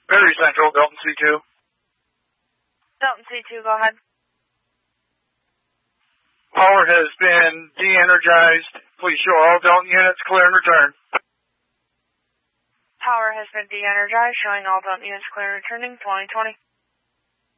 Very Central, Delta C2. Delta C2, go ahead. Power has been de-energized. Please show all Delta units clear and return. Power has been de-energized, showing all Delta units clear and returning, 2020.